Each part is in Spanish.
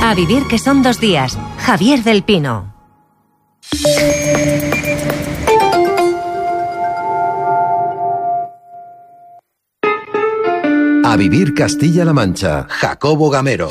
A vivir que son 2 días. Javier del Pino. A vivir Castilla-La Mancha. Jacobo Gamero.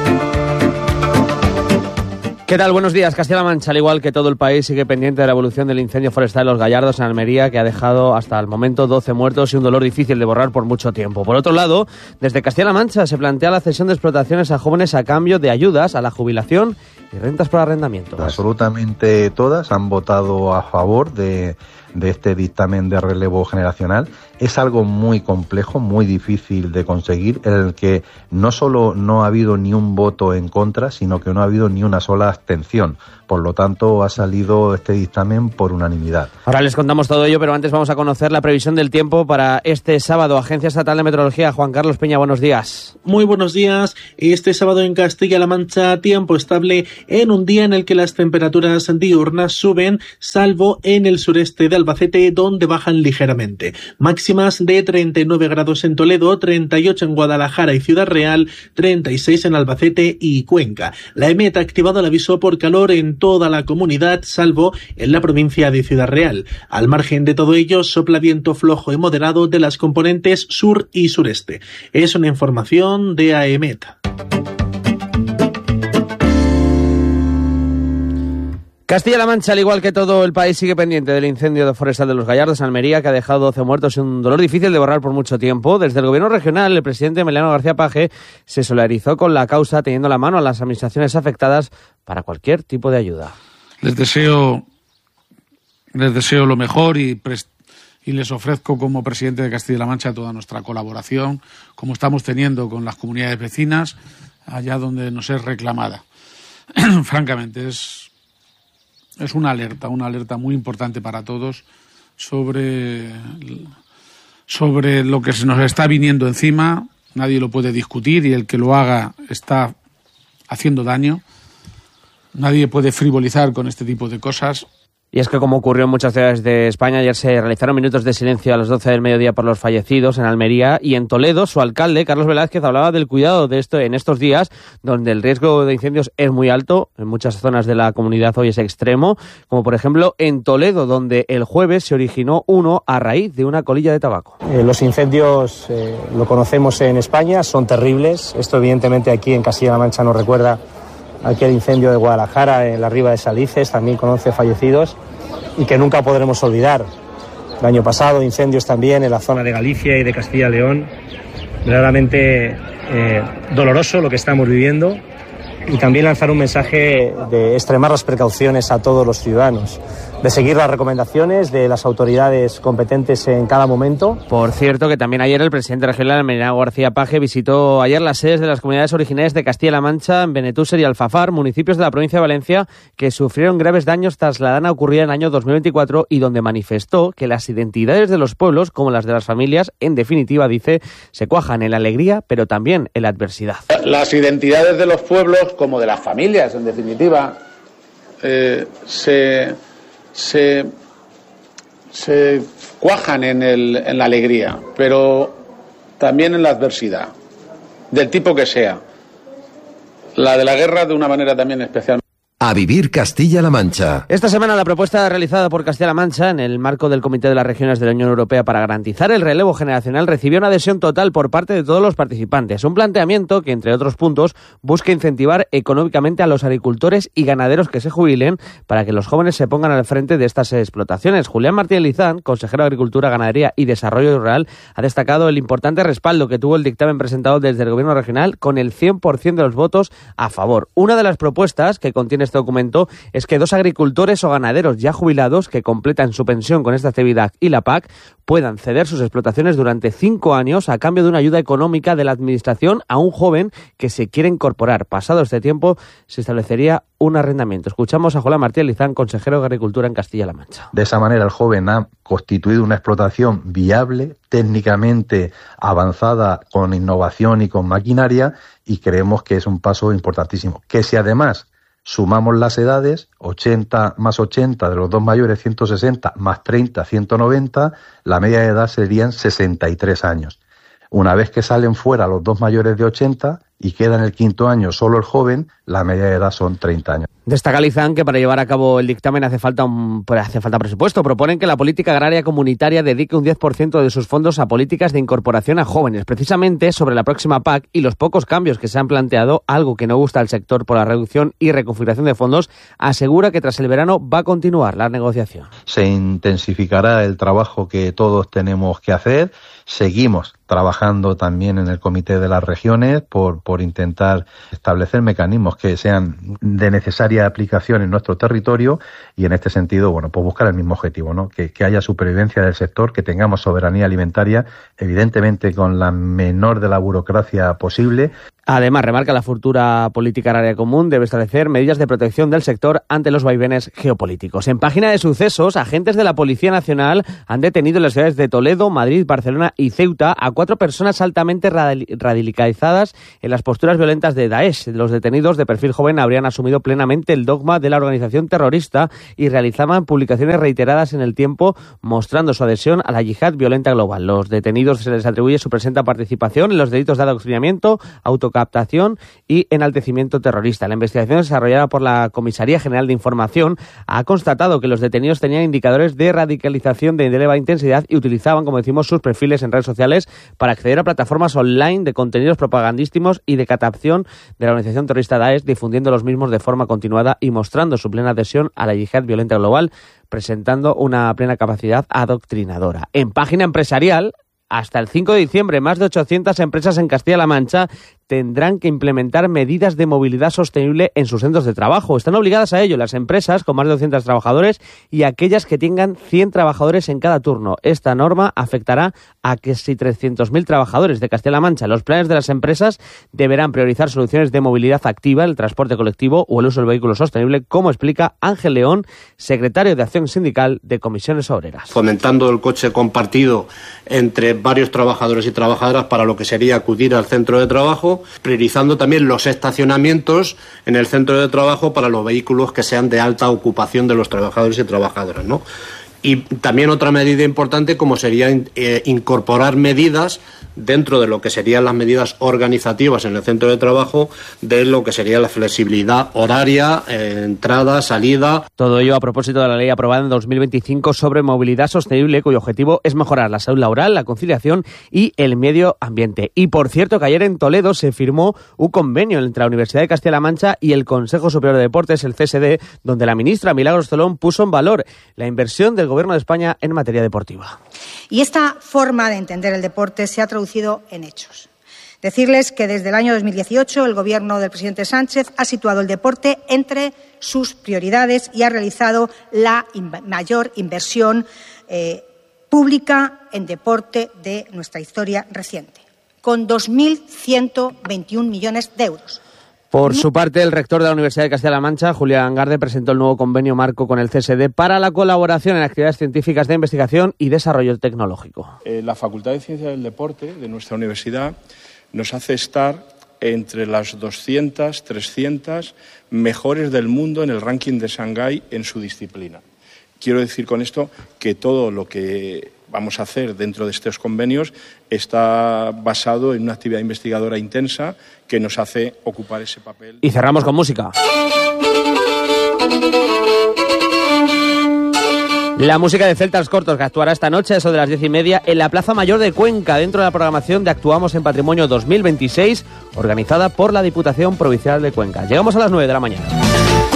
¿Qué tal? Buenos días. Castilla-La Mancha, al igual que todo el país, sigue pendiente de la evolución del incendio forestal de Los Gallardos en Almería, que ha dejado hasta el momento 12 muertos y un dolor difícil de borrar por mucho tiempo. Por otro lado, desde Castilla-La Mancha se plantea la cesión de explotaciones a jóvenes a cambio de ayudas a la jubilación y rentas por arrendamiento. Absolutamente todas han votado a favor de este dictamen de relevo generacional. Es algo muy complejo, muy difícil de conseguir, en el que no solo no ha habido ni un voto en contra, sino que no ha habido ni una sola abstención. Por lo tanto, ha salido este dictamen por unanimidad. Ahora les contamos todo ello, pero antes vamos a conocer la previsión del tiempo para este sábado. Agencia Estatal de Meteorología, Juan Carlos Peña, buenos días. Muy buenos días. Este sábado en Castilla-La Mancha, tiempo estable en un día en el que las temperaturas diurnas suben, salvo en el sureste de Albacete, donde bajan ligeramente. Máximas de 39 grados en Toledo, 38 en Guadalajara y Ciudad Real, 36 en Albacete y Cuenca. La EMET ha activado el aviso por calor en toda la comunidad, salvo en la provincia de Ciudad Real. Al margen de todo ello, sopla viento flojo y moderado de las componentes sur y sureste. Es una información de AEMET. Castilla-La Mancha, al igual que todo el país, sigue pendiente del incendio forestal de Los Gallardos en Almería, que ha dejado 12 muertos y un dolor difícil de borrar por mucho tiempo. Desde el gobierno regional, el presidente Emiliano García Paje se solidarizó con la causa, teniendo la mano a las administraciones afectadas para cualquier tipo de ayuda. Les deseo lo mejor y les ofrezco como presidente de Castilla-La Mancha toda nuestra colaboración, como estamos teniendo con las comunidades vecinas, allá donde nos es reclamada. Francamente, es una alerta muy importante para todos sobre lo que se nos está viniendo encima. Nadie lo puede discutir y el que lo haga está haciendo daño. Nadie puede frivolizar con este tipo de cosas. Y es que, como ocurrió en muchas ciudades de España, ayer se realizaron minutos de silencio a las 12 del mediodía por los fallecidos en Almería, y en Toledo su alcalde, Carlos Velázquez, hablaba del cuidado de esto en estos días donde el riesgo de incendios es muy alto. En muchas zonas de la comunidad hoy es extremo, como por ejemplo en Toledo, donde el jueves se originó uno a raíz de una colilla de tabaco. Los incendios lo conocemos en España, son terribles. Esto evidentemente aquí en Castilla-La Mancha nos recuerda aquel incendio de Guadalajara en la Riva de Salices, también con 11 fallecidos, y que nunca podremos olvidar. El año pasado incendios también en la zona de Galicia y de Castilla y León. Verdaderamente doloroso lo que estamos viviendo, y también lanzar un mensaje de extremar las precauciones a todos los ciudadanos, de seguir las recomendaciones de las autoridades competentes en cada momento. Por cierto, que también ayer el presidente regional, Emiliano García Paje, visitó ayer las sedes de las comunidades originarias de Castilla-La Mancha, en Benetúser y Alfafar, municipios de la provincia de Valencia que sufrieron graves daños tras la dana ocurrida en el año 2024, y donde manifestó que las identidades de los pueblos, como las de las familias, en definitiva, dice, se cuajan en la alegría, pero también en la adversidad. Las identidades de los pueblos, como de las familias, en definitiva, se cuajan en la alegría, pero también en la adversidad, del tipo que sea. La de la guerra de una manera también especial. A vivir Castilla-La Mancha. Esta semana la propuesta realizada por Castilla-La Mancha en el marco del Comité de las Regiones de la Unión Europea para garantizar el relevo generacional recibió una adhesión total por parte de todos los participantes. Un planteamiento que, entre otros puntos, busca incentivar económicamente a los agricultores y ganaderos que se jubilen para que los jóvenes se pongan al frente de estas explotaciones. Julián Martínez Lizán, consejero de Agricultura, Ganadería y Desarrollo Rural, ha destacado el importante respaldo que tuvo el dictamen presentado desde el Gobierno regional, con el 100% de los votos a favor. Una de las propuestas que contiene este documento es que 2 agricultores o ganaderos ya jubilados que completan su pensión con esta actividad y la PAC puedan ceder sus explotaciones durante 5 años a cambio de una ayuda económica de la Administración a un joven que se quiere incorporar. Pasado este tiempo se establecería un arrendamiento. Escuchamos a Julián Martínez Lizán, consejero de Agricultura en Castilla-La Mancha. De esa manera el joven ha constituido una explotación viable, técnicamente avanzada, con innovación y con maquinaria, y creemos que es un paso importantísimo. Que si además sumamos las edades, 80 más 80 de los 2 mayores, 160, más 30, 190, la media de edad serían 63 años. Una vez que salen fuera los 2 mayores de 80, y queda en el 5º año solo el joven, la media de edad son 30 años. Destaca Lizán que para llevar a cabo el dictamen hace falta presupuesto. Proponen que la política agraria comunitaria dedique un 10% de sus fondos a políticas de incorporación a jóvenes. Precisamente sobre la próxima PAC y los pocos cambios que se han planteado, algo que no gusta al sector por la reducción y reconfiguración de fondos, asegura que tras el verano va a continuar la negociación. Se intensificará el trabajo que todos tenemos que hacer. Seguimos trabajando también en el Comité de las Regiones por intentar establecer mecanismos que sean de necesaria aplicación en nuestro territorio y en este sentido, bueno, pues buscar el mismo objetivo, ¿no? Que haya supervivencia del sector, que tengamos soberanía alimentaria, evidentemente con la menor de la burocracia posible. Además, remarca la futura política agraria común debe establecer medidas de protección del sector ante los vaivenes geopolíticos. En página de sucesos, agentes de la Policía Nacional han detenido en las ciudades de Toledo, Madrid, Barcelona y Ceuta a 4 personas altamente radicalizadas en las posturas violentas de Daesh. Los detenidos de perfil joven habrían asumido plenamente el dogma de la organización terrorista y realizaban publicaciones reiteradas en el tiempo mostrando su adhesión a la yihad violenta global. Los detenidos se les atribuye su presunta participación en los delitos de adoctrinamiento, autocaptación y enaltecimiento terrorista. La investigación desarrollada por la Comisaría General de Información ha constatado que los detenidos tenían indicadores de radicalización de elevada intensidad y utilizaban, como decimos, sus perfiles en redes sociales para acceder a plataformas online de contenidos propagandísticos y de captación de la organización terrorista Daesh, difundiendo los mismos de forma continuada y mostrando su plena adhesión a la yihad violenta global, presentando una plena capacidad adoctrinadora. En página empresarial, hasta el 5 de diciembre, más de 800 empresas en Castilla-La Mancha tendrán que implementar medidas de movilidad sostenible en sus centros de trabajo. Están obligadas a ello las empresas con más de 200 trabajadores y aquellas que tengan 100 trabajadores en cada turno. Esta norma afectará a casi 300.000 trabajadores de Castilla-La Mancha. Los planes de las empresas deberán priorizar soluciones de movilidad activa, el transporte colectivo o el uso del vehículo sostenible, como explica Ángel León, secretario de Acción Sindical de Comisiones Obreras. Fomentando el coche compartido entre varios trabajadores y trabajadoras para lo que sería acudir al centro de trabajo, priorizando también los estacionamientos en el centro de trabajo para los vehículos que sean de alta ocupación de los trabajadores y trabajadoras, ¿no? Y también otra medida importante como sería incorporar medidas dentro de lo que serían las medidas organizativas en el centro de trabajo de lo que sería la flexibilidad horaria, entrada, salida. Todo ello a propósito de la ley aprobada en 2025 sobre movilidad sostenible, cuyo objetivo es mejorar la salud laboral, la conciliación y el medio ambiente. Y por cierto que ayer en Toledo se firmó un convenio entre la Universidad de Castilla-La Mancha y el Consejo Superior de Deportes, el CSD, donde la ministra Milagros Tolón puso en valor la inversión del Gobierno de España en materia deportiva. Y esta forma de entender el deporte se ha traducido en hechos. Decirles que desde el año 2018 el Gobierno del presidente Sánchez ha situado el deporte entre sus prioridades y ha realizado la mayor inversión pública en deporte de nuestra historia reciente, con 2.121 millones de euros. Por su parte, el rector de la Universidad de Castilla-La Mancha, Julián Garde, presentó el nuevo convenio marco con el CSD para la colaboración en actividades científicas de investigación y desarrollo tecnológico. La Facultad de Ciencias del Deporte de nuestra universidad nos hace estar entre las 200, 300 mejores del mundo en el ranking de Shanghái en su disciplina. Quiero decir con esto que todo lo que vamos a hacer dentro de estos convenios está basado en una actividad investigadora intensa que nos hace ocupar ese papel. Y cerramos con música. La música de Celtas Cortos, que actuará esta noche a eso de las 10:30 en la Plaza Mayor de Cuenca, dentro de la programación de Actuamos en Patrimonio 2026, organizada por la Diputación Provincial de Cuenca. Llegamos a las 9 de la mañana.